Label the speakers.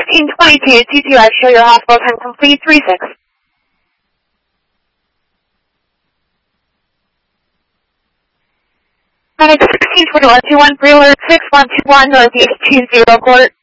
Speaker 1: 1622 T2X, show your hospital time complete, 36. Medic 1621 21 pre-alert 6121 Northeast 20 Court.